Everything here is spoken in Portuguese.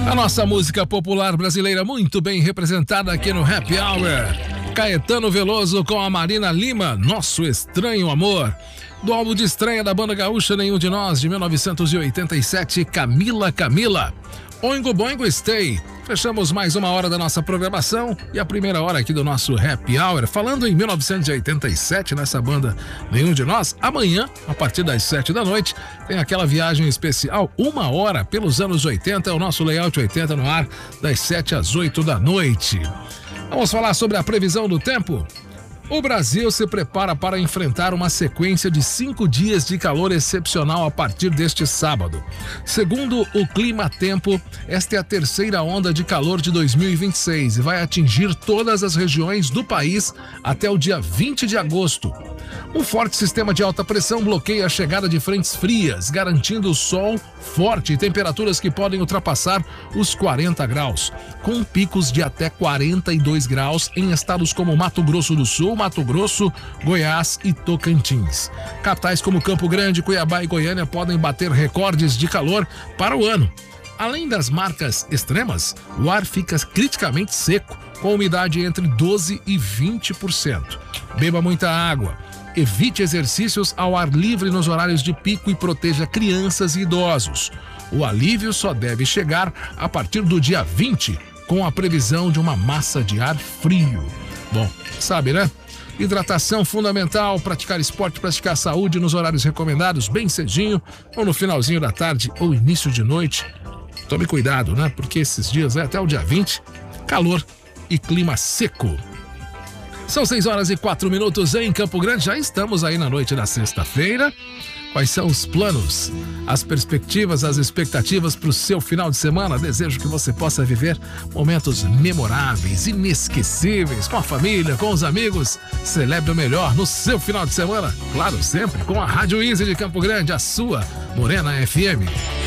A nossa música popular brasileira muito bem representada aqui no Happy Hour. Caetano Veloso com a Marina Lima, Nosso Estranho Amor. Do álbum de estreia da banda gaúcha Nenhum de Nós, de 1987, Camila Camila. Oingo Boingo Stay. Fechamos mais uma hora da nossa programação e a primeira hora aqui do nosso Happy Hour. Falando em 1987, nessa banda Nenhum de Nós, amanhã, a partir das 7 da noite, tem aquela viagem especial, 1 hora pelos anos 80, é o nosso Layout 80 no ar, das 7 às 8 da noite. Vamos falar sobre a previsão do tempo? O Brasil se prepara para enfrentar uma sequência de 5 dias de calor excepcional a partir deste sábado. Segundo o Clima Tempo, esta é a terceira onda de calor de 2026 e vai atingir todas as regiões do país até o dia 20 de agosto. Um forte sistema de alta pressão bloqueia a chegada de frentes frias, garantindo sol forte e temperaturas que podem ultrapassar os 40 graus, com picos de até 42 graus em estados como Mato Grosso do Sul, Mato Grosso, Goiás e Tocantins. Capitais como Campo Grande, Cuiabá e Goiânia podem bater recordes de calor para o ano. Além das marcas extremas, o ar fica criticamente seco, com umidade entre 12% e 20%. Beba muita água. Evite exercícios ao ar livre nos horários de pico e proteja crianças e idosos. O alívio só deve chegar a partir do dia 20, com a previsão de uma massa de ar frio. Bom, sabe, né? Hidratação fundamental, praticar esporte, praticar saúde nos horários recomendados, bem cedinho, ou no finalzinho da tarde ou início de noite. Tome cuidado, né? Porque esses dias, até o dia 20, calor e clima seco. São 6 horas e 4 minutos em Campo Grande, já estamos aí na noite da sexta-feira. Quais são os planos, as perspectivas, as expectativas para o seu final de semana? Desejo que você possa viver momentos memoráveis, inesquecíveis, com a família, com os amigos. Celebre o melhor no seu final de semana, claro, sempre com a Rádio Easy de Campo Grande, a sua Morena FM.